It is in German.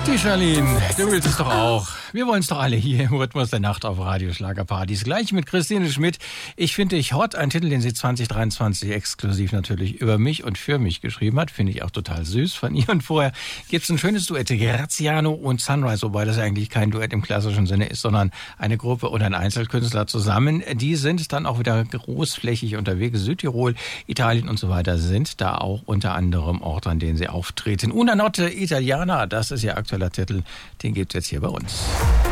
Tutti, Charlene, du willst es doch auch. Wir wollen es doch alle hier im Rhythmus der Nacht auf Radio Schlagerpartys. Gleich mit Christine Schmidt. Ich finde dich hot, ein Titel, den sie 2023 exklusiv natürlich über mich und für mich geschrieben hat. Finde ich auch total süß von ihr. Und vorher gibt es ein schönes Duett, Graziano und Sunrise, wobei das eigentlich kein Duett im klassischen Sinne ist, sondern eine Gruppe und ein Einzelkünstler zusammen. Die sind dann auch wieder großflächig unterwegs. Südtirol, Italien und so weiter sind da auch unter anderem Orte, an denen sie auftreten. Una notte italiana, das ist ihr aktueller Titel. Den gibt es jetzt hier bei uns.